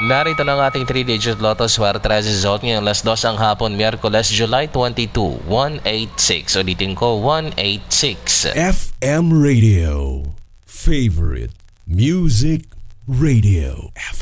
Narito ng ating 3-digit Lotto Swerte result ngayong alas 2 ang hapon, Miyerkules, July 22, 186. Ulitin ko, 186. FM Radio. Favorite Music Radio.